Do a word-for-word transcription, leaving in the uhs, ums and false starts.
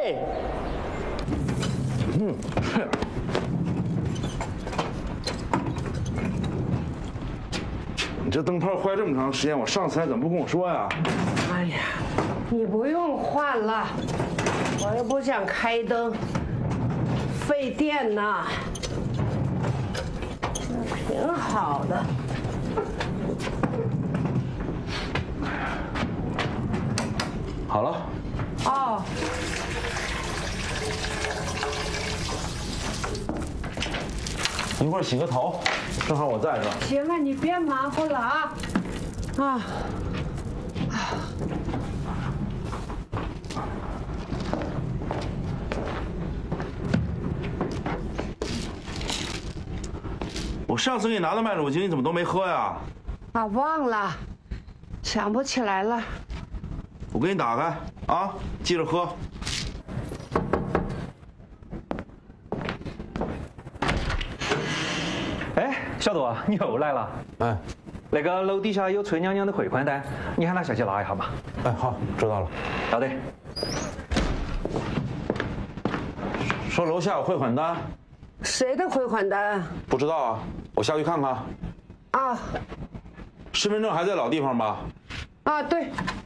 喂。嗯。你这灯泡坏这么长时间，我上次来怎么不跟我说呀？ 哎呀，你不用换了，我又不想开灯，费电呐。挺好的。 好了。 哦。 一会儿洗个头，正好我在这儿。 行了，你别忙活了啊！啊啊！ 我上次给你拿的麦乳精，你怎么都没喝呀？ 啊，忘了，想不起来了。 我给你打开啊，记着喝。 哎，小杜，你又来了。 哎， 那个楼底下有崔娘娘的汇款单，你喊她下去拿一下嘛。 哎，好，知道了。 好的。 说楼下有汇款单。 谁的汇款单？ 不知道啊，我下去看看。 啊。 身份证还在老地方吧？ 啊，对。